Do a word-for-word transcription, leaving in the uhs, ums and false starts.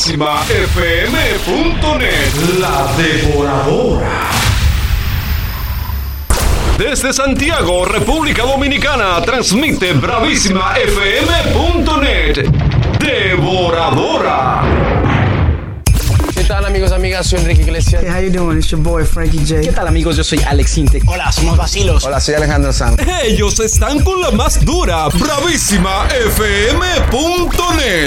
bravísima f m punto net. La Devoradora. Desde Santiago, República Dominicana, transmite bravísima f m punto net. Devoradora. ¿Qué tal, amigos, amigas? Soy Enrique Iglesias. Hey, how you doing? It's your boy Frankie J. ¿Qué tal, amigos? Yo soy Alex Intec. Hola, somos Vacilos. Hola, soy Alejandro Sanz. Ellos están con la más dura, bravísima f m punto net.